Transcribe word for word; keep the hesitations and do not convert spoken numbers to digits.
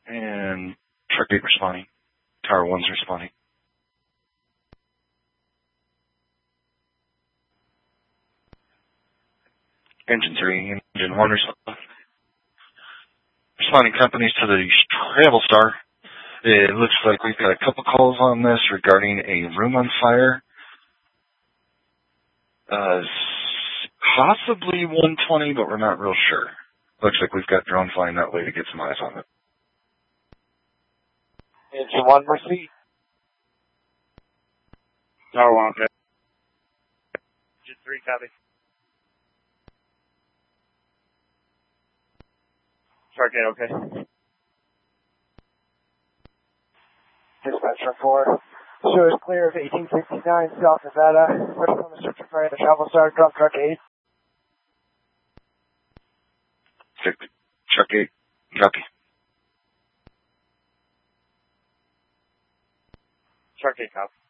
And Truck eight responding. Tower one's responding. Engine three, engine one responding. Responding companies to the Travel Star. It looks like we've got a couple calls on this regarding a room on fire. Uh, possibly one twenty, but we're not real sure. Looks like we've got drone flying that way to get some eyes on it. Engine one, Mercy. Tower one, okay. Engine three, copy. Truck eight, okay. Dispatcher four. Show is clear of eighteen sixty-nine South Nevada. Ready from the search fire the Travel Star, drop Truck eight. Truck eight, copy. Truck eight, copy.